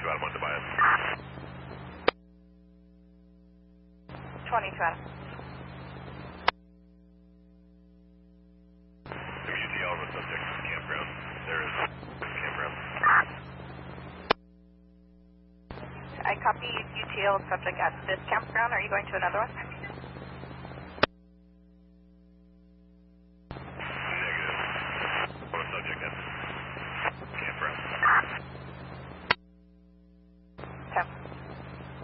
22 Adam, one to bias. 22 Adam. WTL with subject campground. There is campground. I copy UTL subject at this campground. Are you going to another one?